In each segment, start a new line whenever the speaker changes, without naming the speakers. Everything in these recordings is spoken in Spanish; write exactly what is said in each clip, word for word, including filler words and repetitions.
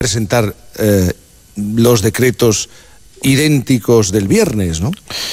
presentar eh, los decretos idénticos del viernes, ¿no?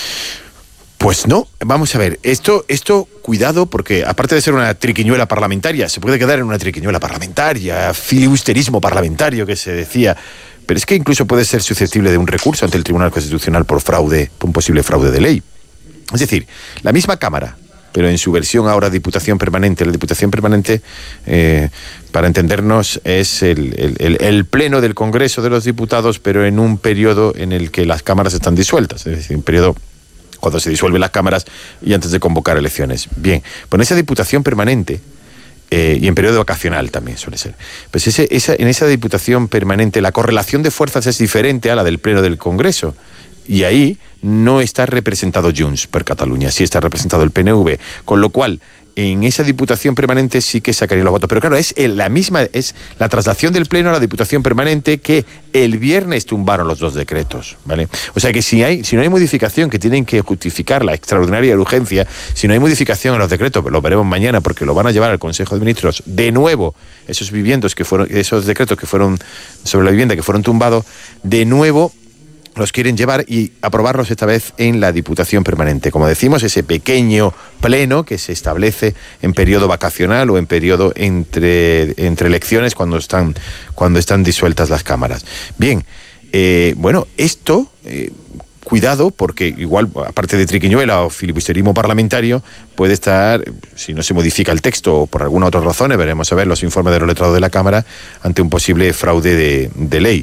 Pues no, vamos a ver, esto, esto, cuidado, porque aparte de ser una triquiñuela parlamentaria, se puede quedar en una triquiñuela parlamentaria, filibusterismo parlamentario que se decía, pero es que incluso puede ser susceptible de un recurso ante el Tribunal Constitucional por fraude, por un posible fraude de ley. Es decir, la misma Cámara, pero en su versión ahora Diputación Permanente. La Diputación Permanente, eh, para entendernos, es el, el, el, el pleno del Congreso de los Diputados, pero en un periodo en el que las cámaras están disueltas, es decir, un periodo cuando se disuelven las cámaras y antes de convocar elecciones. Bien, pues en esa Diputación Permanente, eh, y en periodo vacacional también suele ser, pues ese, esa, en esa Diputación Permanente la correlación de fuerzas es diferente a la del pleno del Congreso. Y ahí no está representado Junts per Catalunya, sí está representado el P N V, con lo cual en esa Diputación Permanente sí que sacaría los votos. Pero claro, es la misma, es la traslación del Pleno a la Diputación Permanente que el viernes tumbaron los dos decretos, ¿vale? O sea que si hay, si no hay modificación que tienen que justificar la extraordinaria urgencia, si no hay modificación en los decretos, lo veremos mañana porque lo van a llevar al Consejo de Ministros de nuevo, esos viviendos que fueron, esos decretos que fueron sobre la vivienda que fueron tumbados, de nuevo los quieren llevar y aprobarlos esta vez en la Diputación Permanente. Como decimos, ese pequeño pleno que se establece en periodo vacacional o en periodo entre, entre elecciones cuando están, cuando están disueltas las cámaras. Bien, eh, bueno, esto... Eh, Cuidado, porque igual, aparte de triquiñuela o filibusterismo parlamentario, puede estar, si no se modifica el texto o por alguna otra razón, veremos a ver los informes de los letrados de la Cámara, ante un posible fraude de, de ley.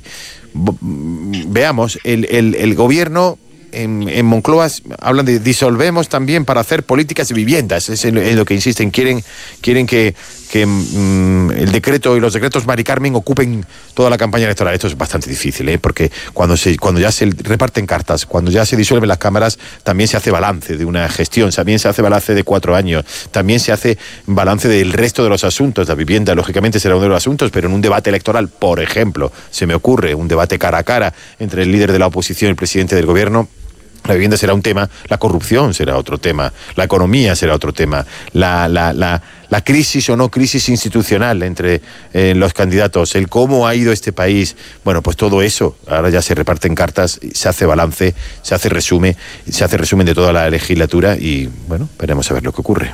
Veamos, el, el, el gobierno en, en Moncloa hablan de disolvemos también para hacer políticas de viviendas, es en, en lo que insisten, quieren, quieren que, que mm, el decreto y los decretos Mari Carmen ocupen toda la campaña electoral. Esto es bastante difícil, ¿eh? Porque cuando, se, cuando ya se reparten cartas, cuando ya se disuelven las cámaras, también se hace balance de una gestión, también se hace balance de cuatro años, también se hace balance del resto de los asuntos. La vivienda, lógicamente, será uno de los asuntos, pero en un debate electoral, por ejemplo, se me ocurre un debate cara a cara entre el líder de la oposición y el presidente del gobierno, la vivienda será un tema, la corrupción será otro tema, la economía será otro tema, la, la, la, la crisis o no crisis institucional entre eh, los candidatos, el cómo ha ido este país. Bueno, pues todo eso, ahora ya se reparten cartas, se hace balance, se hace resumen, se hace resumen de toda la legislatura y, bueno, veremos a ver lo que ocurre.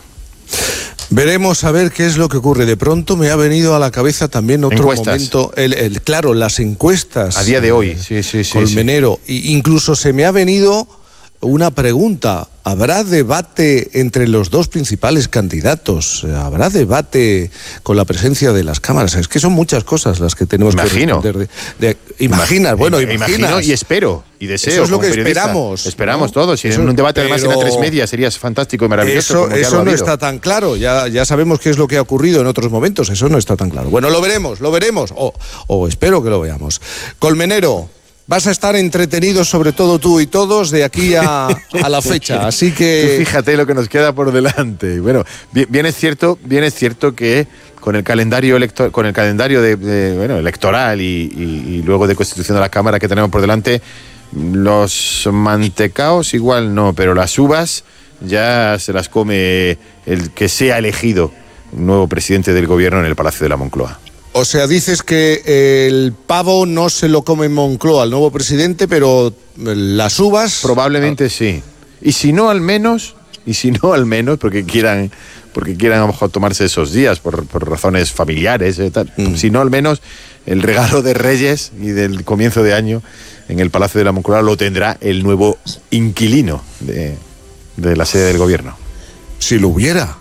Veremos a ver qué es lo que ocurre. De pronto me ha venido a la cabeza también otro Encuestas. momento, el, el, claro, las encuestas.
A día de hoy, sí, sí, sí.
Colmenero. Sí. Y incluso se me ha venido una pregunta. ¿Habrá debate entre los dos principales candidatos? ¿Habrá debate con la presencia de las cámaras? Es que son muchas cosas las que tenemos
imagino.
que responder. De, de, imaginas, bueno, imaginas.
Imagino y espero y deseo.
Eso es lo que esperamos.
Esperamos
¿no?
todos. Si eso, en un debate además en A tres Media sería fantástico y maravilloso.
Eso, eso no está tan claro. Ya, ya sabemos qué es lo que ha ocurrido en otros momentos. Eso no está tan claro. Bueno, lo veremos, lo veremos. O, o espero que lo veamos. Colmenero, vas a estar entretenidos, sobre todo tú y todos, de aquí a, a la fecha, así que...
Tú fíjate lo que nos queda por delante. Bueno, bien, bien es cierto, bien es cierto que con el calendario electo, con el calendario de, de bueno, electoral y, y, y luego de constitución de la Cámara que tenemos por delante, los mantecaos igual no, pero las uvas ya se las come el que sea elegido nuevo presidente del gobierno en el Palacio de la Moncloa.
O sea, dices que el pavo no se lo come en Moncloa, el nuevo presidente, pero las uvas...
Probablemente sí. Y si no, al menos, y si no, al menos, porque quieran, porque quieran a lo mejor tomarse esos días por, por razones familiares, eh, tal. Mm. Si no, al menos, el regalo de Reyes y del comienzo de año en el Palacio de la Moncloa lo tendrá el nuevo inquilino de, de la sede del gobierno.
Si lo hubiera.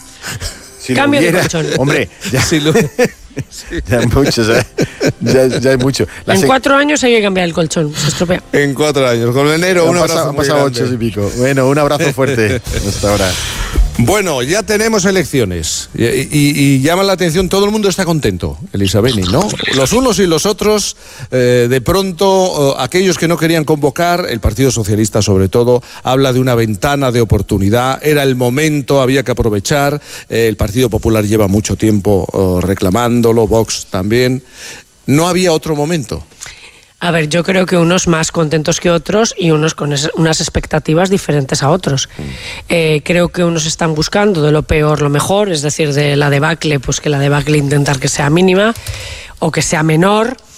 Si Cambio lo hubiera, de colchón. Hombre, ya si lo... Sí. Ya hay mucho, ya, ya, ya hay mucho.
La en se... cuatro años hay que cambiar el colchón, se estropea.
En cuatro años, Colmenero, un abrazo.
Han pasado ocho y pico. Bueno, un abrazo fuerte hasta ahora.
Bueno, ya tenemos elecciones y, y, y llama la atención, todo el mundo está contento, Elisabeni, ¿no? Los unos y los otros, eh, de pronto, eh, aquellos que no querían convocar, el Partido Socialista sobre todo, habla de una ventana de oportunidad, era el momento, había que aprovechar, eh, el Partido Popular lleva mucho tiempo eh, reclamándolo, Vox también, no había otro momento.
A ver, yo creo que unos más contentos que otros y unos con es, unas expectativas diferentes a otros. Mm. Eh, creo que unos están buscando de lo peor lo mejor, es decir, de la debacle, pues que la debacle intentar que sea mínima o que sea menor.